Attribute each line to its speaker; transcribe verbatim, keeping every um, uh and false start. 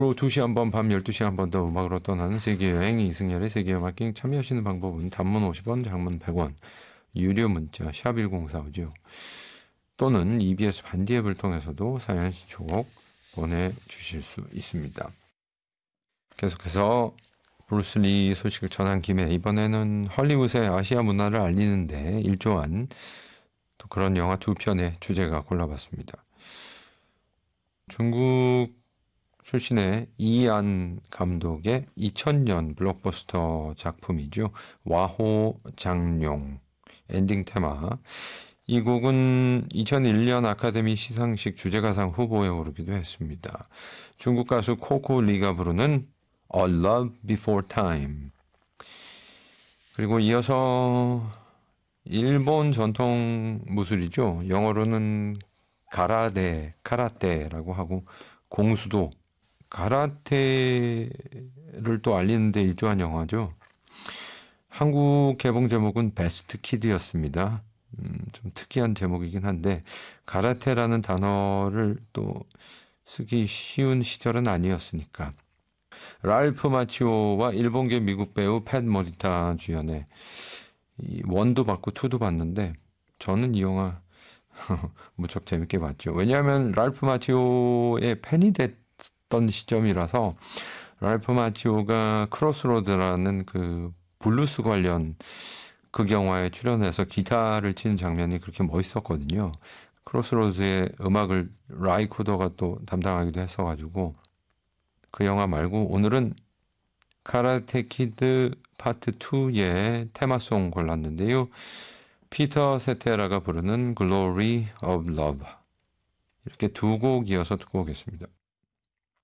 Speaker 1: 두 시 한 번, 밤 열두 시 한 번 더 음악으로 떠나는 세계여행 이승열의 세계음악여행 참여하시는 방법은 단문 오십 원, 장문 백 원, 유료 문자 샵 일공사오죠. 또는 이비에스 반디 앱을 통해서도 사연 신청곡 보내주실 수 있습니다. 계속해서 브루스리 소식을 전한 김에 이번에는 헐리우드의 아시아 문화를 알리는데 일조한 또 그런 영화 두 편의 주제가 골라봤습니다. 중국 출신의 이안 감독의 이천 년 블록버스터 작품이죠. 와호 장룡 엔딩 테마. 이 곡은 이천일 년 아카데미 시상식 주제가상 후보에 오르기도 했습니다. 중국 가수 코코 리가 부르는 A Love Before Time. 그리고 이어서 일본 전통 무술이죠. 영어로는 가라데, 카라테라고 하고 공수도, 가라테를 또 알리는데 일조한 영화죠. 한국 개봉 제목은 베스트 키드였습니다. 음, 좀 특이한 제목이긴 한데 가라테라는 단어를 또 쓰기 쉬운 시절은 아니었으니까. 랄프 마치오와 일본계 미국 배우 팻 모리타 주연의 이 원도 봤고 투도 봤는데 저는 이 영화 무척 재밌게 봤죠. 왜냐하면 랄프 마치오의 팬이 됐던 시점이라서. 랄프 마치오가 크로스로드라는 그 블루스 관련 그 영화에 출연해서 기타를 치는 장면이 그렇게 멋있었거든요. 크로스로드의 음악을 라이 쿠더가 또 담당하기도 했어가지고 그 영화 말고 오늘은 카라테 키드 파트 투의 테마송 골랐는데요. 피터 세테라가 부르는 Glory of Love. 이렇게 두 곡 이어서 듣고 오겠습니다.